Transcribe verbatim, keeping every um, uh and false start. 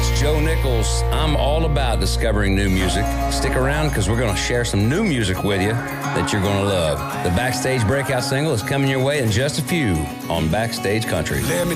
It's Joe Nichols. I'm all about discovering new music. Stick around because we're going to share some new music with you that you're going to love. The Backstage Breakout single is coming your way in just a few on Backstage Country. Let me